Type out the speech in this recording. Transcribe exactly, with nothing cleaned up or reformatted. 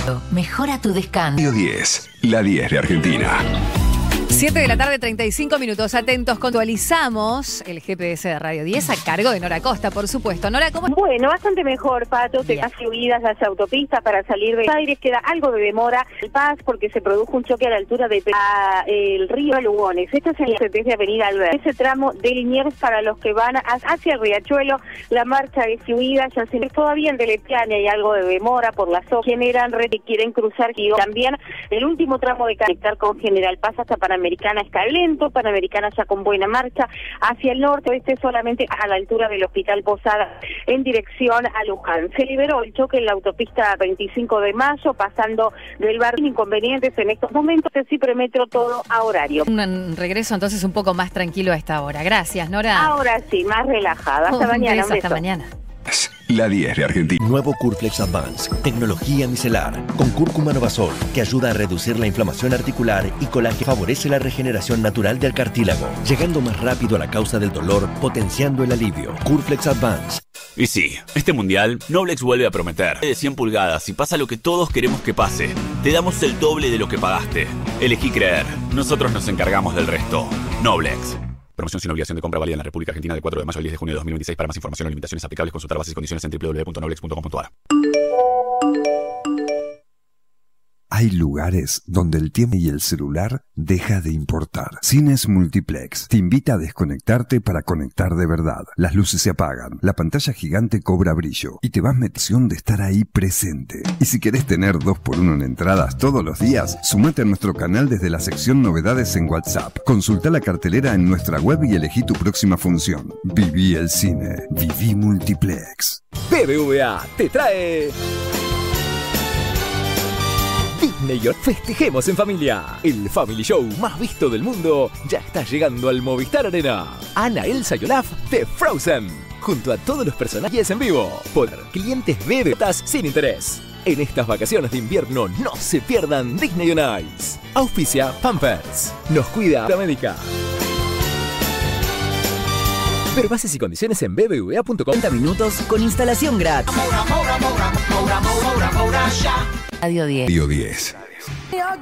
Mejora tu descanso. Radio diez, la diez de Argentina. siete de la tarde, treinta y cinco minutos. Atentos, actualizamos el G P S de Radio diez a cargo de Nora Costa, por supuesto. Nora, ¿cómo estás? Bueno, bastante mejor, Pato. Te das fluidas las autopistas para salir de Buenos Aires. Queda algo de demora. El Paz, porque se produjo un choque a la altura de a, el río Lugones. Esto es en la desde Avenida Alberto. Ese tramo de Liniers para los que van hacia el Riachuelo. La marcha es fluida. Ya se todavía en Deletiane hay algo de demora por las zonas. Generan red y quieren cruzar. Y también el último tramo de conectar con General Paz hasta Panamericana. Panamericana está lento, Panamericana ya con buena marcha, hacia el norte, este solamente a la altura del Hospital Posada, en dirección a Luján. Se liberó el choque en la autopista veinticinco de mayo, pasando del barrio, inconvenientes en estos momentos, el Cipremetro todo a horario. Un regreso entonces un poco más tranquilo a esta hora. Gracias, Nora. Ahora sí, más relajada. Hasta un mañana. Beso, un beso. hasta mañana. La diez de Argentina. Nuevo Curflex Advance, tecnología micelar, con cúrcuma novasol, que ayuda a reducir la inflamación articular y colágeno, favorece la regeneración natural del cartílago, llegando más rápido a la causa del dolor, potenciando el alivio. Curflex Advance. Y sí, este mundial, Noblex vuelve a prometer. De cien pulgadas y pasa lo que todos queremos que pase. Te damos el doble de lo que pagaste. Elegí creer. Nosotros nos encargamos del resto. Noblex. Promoción sin obligación de compra válida en la República Argentina del cuatro de mayo al diez de junio de dos mil veintiséis. Para más información o limitaciones aplicables, consultar bases y condiciones en doble u doble u doble u punto noblex punto com punto a r. Hay lugares donde el tiempo y el celular deja de importar. Cines Multiplex te invita a desconectarte para conectar de verdad. Las luces se apagan, la pantalla gigante cobra brillo y te vas metiendo de estar ahí presente. Y si querés tener dos por uno en entradas todos los días, sumate a nuestro canal desde la sección Novedades en WhatsApp. Consulta la cartelera en nuestra web y elegí tu próxima función. Viví el cine. Viví Multiplex. B B V A te trae... Disney On Festejemos en Familia. El Family Show más visto del mundo ya está llegando al Movistar Arena. Anna, Elsa y Olaf de Frozen, junto a todos los personajes en vivo, por clientes B B V A sin interés. En estas vacaciones de invierno no se pierdan Disney On Ice. Auspicia Pampers. Nos cuida la médica. Ver bases y condiciones en b b v a punto com. treinta minutos con instalación gratis. Radio diez. Radio diez.